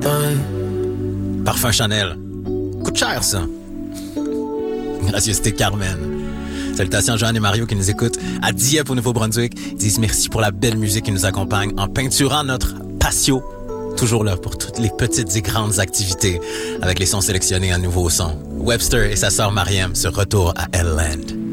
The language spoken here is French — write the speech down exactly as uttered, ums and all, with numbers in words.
Parfum Chanel. Coûte cher, ça. Gracieuseté Carmen. Salutations Joanne et Mario qui nous écoutent à Dieppe au Nouveau-Brunswick. Ils disent merci pour la belle musique qui nous accompagne en peinturant notre patio. Toujours là pour toutes les petites et grandes activités avec les sons sélectionnés en nouveaux sons. Webster et sa sœur Mariam se retournent à L-Land.